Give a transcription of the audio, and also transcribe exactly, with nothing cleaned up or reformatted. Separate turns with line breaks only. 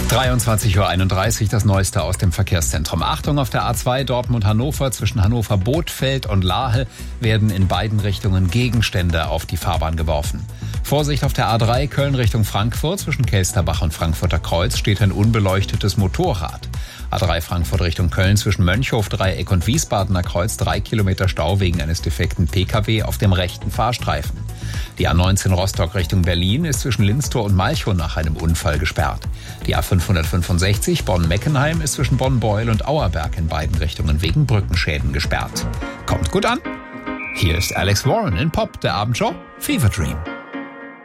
dreiundzwanzig Uhr einunddreißig, das Neueste aus dem Verkehrszentrum. Achtung, auf der A zwei Dortmund-Hannover zwischen Hannover-Bothfeld und Lahe werden in beiden Richtungen Gegenstände auf die Fahrbahn geworfen. Vorsicht auf der A drei Köln Richtung Frankfurt zwischen Kelsterbach und Frankfurter Kreuz steht ein unbeleuchtetes Motorrad. A drei Frankfurt Richtung Köln zwischen Mönchhof-Dreieck und Wiesbadener Kreuz drei Kilometer Stau wegen eines defekten P K W auf dem rechten Fahrstreifen. Die A neunzehn Rostock Richtung Berlin ist zwischen Linztor und Malchow nach einem Unfall gesperrt. Die A fünfhundertfünfundsechzig Bonn-Meckenheim ist zwischen Bonn-Beuel und Auerberg in beiden Richtungen wegen Brückenschäden gesperrt. Kommt gut an. Hier ist Alex Warren in Pop, der Abendshow Fever Dream.